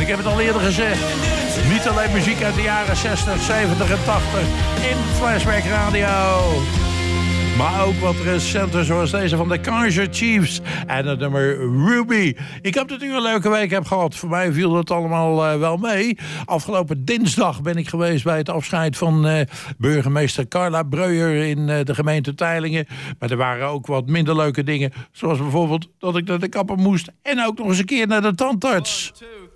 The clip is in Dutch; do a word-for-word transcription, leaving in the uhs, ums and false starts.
Ik heb het al eerder gezegd. Niet alleen muziek uit de jaren zestig, zeventig en tachtig in Flashback Radio. Maar ook wat recenter, zoals deze van de Kaiser Chiefs en het nummer Ruby. Ik hoop dat u een leuke week hebt gehad. Voor mij viel het allemaal uh, wel mee. Afgelopen dinsdag ben ik geweest bij het afscheid van uh, burgemeester Carla Breuer in uh, de gemeente Teylingen. Maar er waren ook wat minder leuke dingen. Zoals bijvoorbeeld dat ik naar de kapper moest en ook nog eens een keer naar de tandarts. One, two.